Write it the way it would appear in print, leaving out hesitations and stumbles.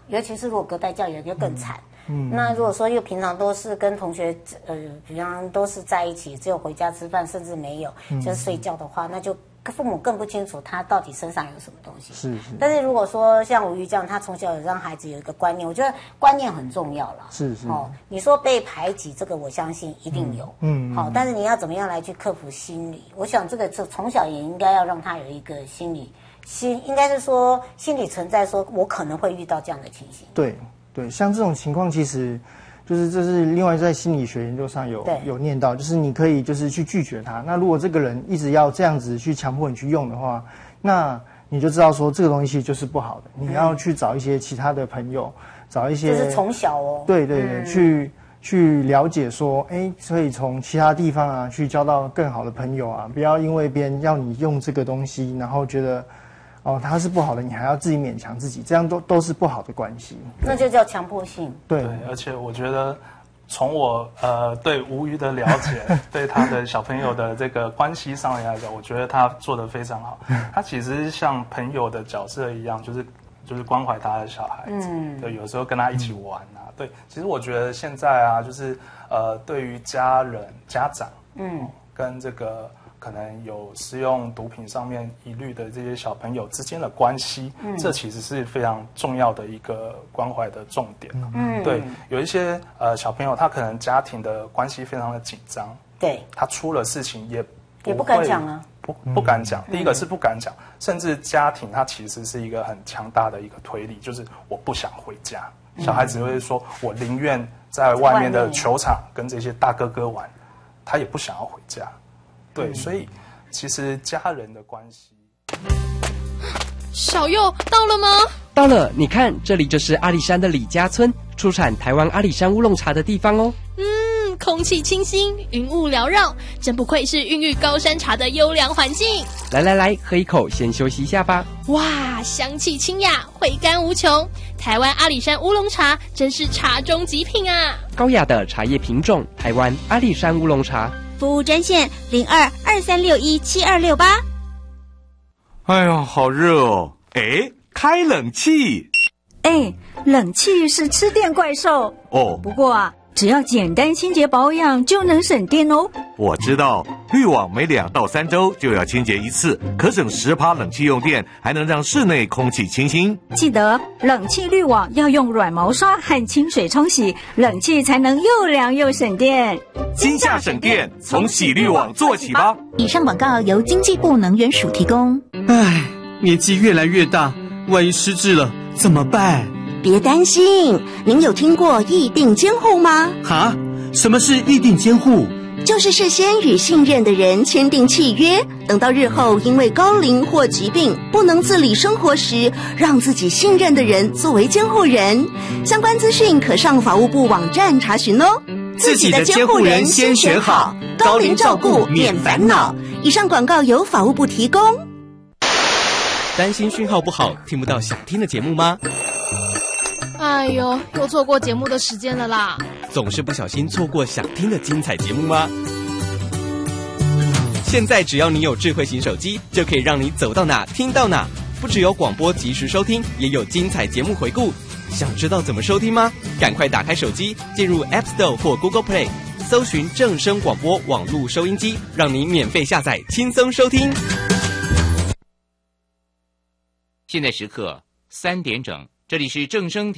尤其是如果隔代教育就更惨。那如果说又平常都是跟同学平常都是在一起，只有回家吃饭，甚至没有就是睡觉的话，那就父母更不清楚他到底身上有什么东西。是。但是如果说像吴瑜这样，他从小有让孩子有一个观念，我觉得观念很重要啦。是。你说被排挤这个，我相信一定有。好，但是你要怎么样来去克服心理？我想这个从小也应该要让他有一个应该是说心理存在，说我可能会遇到这样的情形。 对，像这种情况，其实就是这是另外在心理学研究上有念到，就是你可以就是去拒绝他。那如果这个人一直要这样子去强迫你去用的话，那你就知道说这个东西就是不好的。你要去找一些其他的朋友，找一些就是从小哦， 对，去了解说，可以从其他地方啊去交到更好的朋友啊，不要因为别人要你用这个东西，然后觉得。它是不好的，你还要自己勉强自己，这样都是不好的关系。 那就叫强迫性。 对，而且我觉得从我对吴瑜的了解，对他的小朋友的这个关系上来讲，我觉得他做得非常好。他其实像朋友的角色一样，就是关怀他的小孩子，对，有时候跟他一起玩啊。对，其实我觉得现在啊，就是对于家长，跟这个。可能有使用毒品上面疑虑的这些小朋友之间的关系，这其实是非常重要的一个关怀的重点。对，有一些小朋友他可能家庭的关系非常的紧张，对，他出了事情也不敢讲啊， 不敢讲。第一个是不敢讲，甚至家庭它其实是一个很强大的一个推力，就是我不想回家。小孩子会说，我宁愿在外面的球场跟这些大哥哥玩，他也不想要回家。对，所以其实家人的关系。 小佑到了吗？ 到了，你看，这里就是阿里山的李家村，出产台湾阿里山乌龙茶的地方哦。 空气清新，云雾缭绕，真不愧是孕育高山茶的优良环境。 来，喝一口，先休息一下吧。 哇，香气清雅，回甘无穷。台湾阿里山乌龙茶真是茶中极品啊！ 高雅的茶叶品种，台湾阿里山乌龙茶。 服务专线0223617268。 哎呦，好热哦！开冷气。 冷气是吃电怪兽哦。不过啊，只要简单清洁保养就能省电哦。 我知道，滤网每2到3周就要清洁一次，可省10%冷气用电，还能让室内空气清新。 记得冷气滤网要用软毛刷和清水冲洗，冷气才能又凉又省电。 今夏省电，从洗滤网做起吧。 以上广告由经济部能源署提供。 年纪越来越大，万一失智了怎么办？ 别担心，您有听过议定监护吗？ 什么是议定监护？ 就是事先与信任的人签订契约，等到日后因为高龄或疾病不能自理生活时，让自己信任的人作为监护人。相关资讯可上法务部网站查询哦。 自己的监护人先选好，高龄照顾免烦恼。 以上广告由法务部提供。 担心讯号不好，听不到想听的节目吗？ 哎呦，又错过节目的时间了啦！ 总是不小心错过想听的精彩节目吗？现在只要你有智慧型手机，就可以让你走到哪听到哪。不只有广播及时收听，也有精彩节目回顾。想知道怎么收听吗？赶快打开手机，进入 App Store 或 Google Play， 搜寻正声广播网络收音机，让你免费下载，轻松收听。 现在时刻3点整，这里是正声